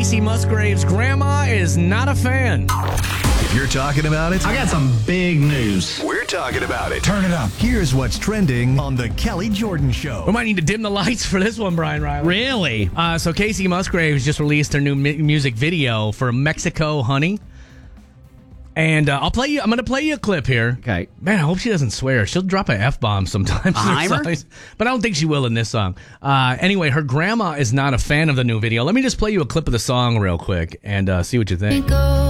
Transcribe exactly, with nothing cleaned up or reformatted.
Casey Musgrave's grandma is not a fan. If you're talking about it, I got some big news. we're talking about it. Turn it up. Here's what's trending on The Kelly Jordan Show. We might need to dim the lights for this one, Brian Riley. Really? Uh, so Casey Musgraves just released her new mu- music video for Mexico Honey. And uh, I'll play you. I'm going to play you a clip here. Okay. Man, I hope she doesn't swear. She'll drop an F-bomb sometimes. in her Heimer? songs, but I don't think she will in this song. Uh, anyway, her grandma is not a fan of the new video. Let me just play you a clip of the song real quick and uh, see what you think.